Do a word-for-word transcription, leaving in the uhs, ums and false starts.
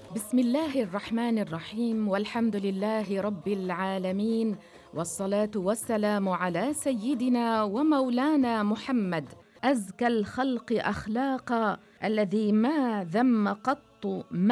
بسم الله الرحمن الرحيم، والحمد لله رب العالمين، والصلاة والسلام على سيدنا ومولانا محمد، أزكى الخلق أخلاقا، الذي ما ذم قط